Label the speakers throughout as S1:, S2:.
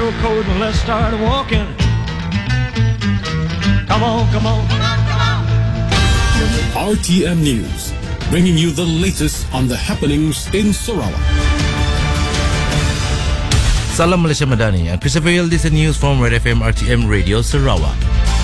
S1: your coat and let's start walking. Come on, come on.
S2: RTM News, bringing you the latest on the happenings in Sarawak.
S3: Salam Malaysia Madani. I'm Christopher Hill. This is news from Red FM RTM Radio Sarawak.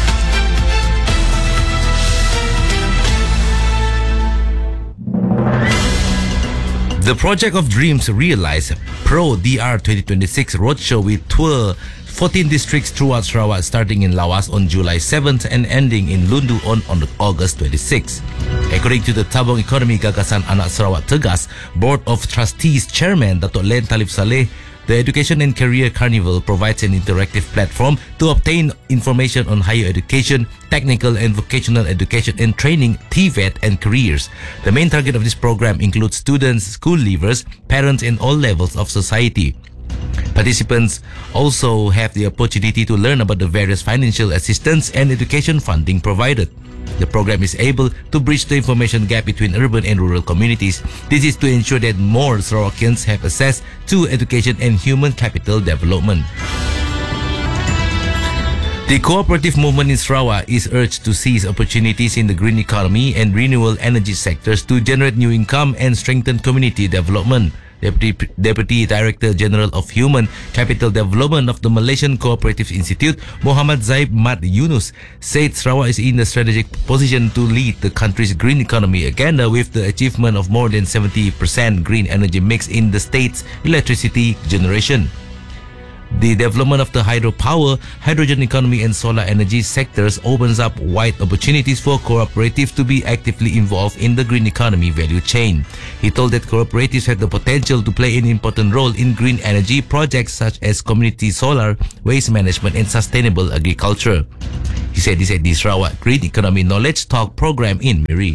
S3: The Project of Dreams Realised Pro DR 2026 roadshow will tour 14 districts throughout Sarawak, starting in Lawas on July 7th and ending in Lundu on August 26th. According to the Tabung Ekonomi Gagasan Anak Sarawak Tegas Board of Trustees Chairman Dato' Len Talib Saleh, the Education and Career Carnival provides an interactive platform to obtain information on higher education, technical and vocational education and training, TVET, and careers. The main target of this program includes students, school leavers, parents, and all levels of society. Participants also have the opportunity to learn about the various financial assistance and education funding provided. The program is able to bridge the information gap between urban and rural communities. This is to ensure that more Sarawakians have access to education and human capital development. The cooperative movement in Sarawak is urged to seize opportunities in the green economy and renewable energy sectors to generate new income and strengthen community development. Deputy Director General of Human Capital Development of the Malaysian Cooperative Institute, Muhammad Zaib Mat Yunus, said Sarawak is in a strategic position to lead the country's green economy agenda with the achievement of more than 70% green energy mix in the state's electricity generation. The development of the hydropower, hydrogen economy and solar energy sectors opens up wide opportunities for cooperatives to be actively involved in the green economy value chain. He told that cooperatives have the potential to play an important role in green energy projects such as community solar, waste management and sustainable agriculture. He said this at the Sarawak Green Economy Knowledge Talk program in Miri.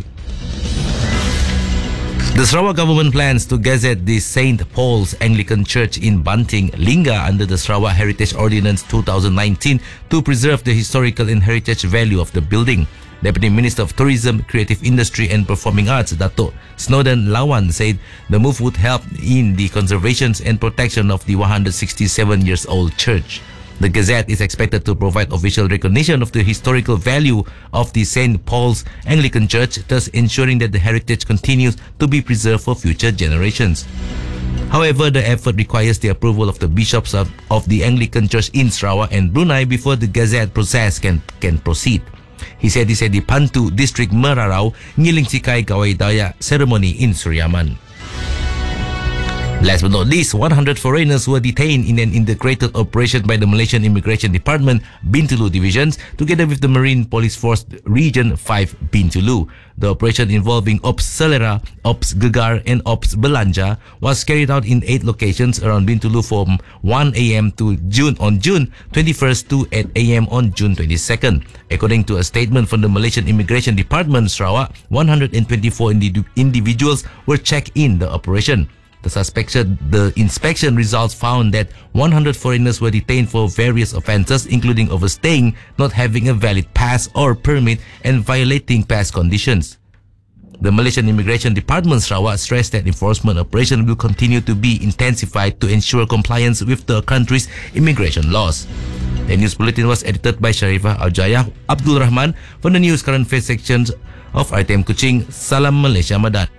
S3: The Sarawak government plans to gazette the St. Paul's Anglican Church in Banting, Lingga under the Sarawak Heritage Ordinance 2019 to preserve the historical and heritage value of the building. Deputy Minister of Tourism, Creative Industry and Performing Arts, Dato' Snowden Lawan, said the move would help in the conservation and protection of the 167-year-old church. The Gazette is expected to provide official recognition of the historical value of the St. Paul's Anglican Church, thus ensuring that the heritage continues to be preserved for future generations. However, the effort requires the approval of the bishops of the Anglican Church in Sarawak and Brunei before the Gazette process can proceed. He said this at the Pantu District Merarau Ngiling Sikai Gawai Daya ceremony in Suriaman. Last but not least, 100 foreigners were detained in an integrated operation by the Malaysian Immigration Department, Bintulu Divisions, together with the Marine Police Force Region 5, Bintulu. The operation involving Ops Selera, Ops Gegar and Ops Belanja was carried out in 8 locations around Bintulu from 1 a.m. on June 21st to 8 a.m. on June 22nd. According to a statement from the Malaysian Immigration Department, Sarawak, 124 individuals were checked in the operation. The inspection results found that 100 foreigners were detained for various offences, including overstaying, not having a valid pass or permit, and violating pass conditions. The Malaysian Immigration Department Sarawak stressed that enforcement operation will continue to be intensified to ensure compliance with the country's immigration laws. The news bulletin was edited by Sharifah Al-Jaya Abdul Rahman from the News Current Affairs sections of RTM Kuching. Salam Malaysia Madani.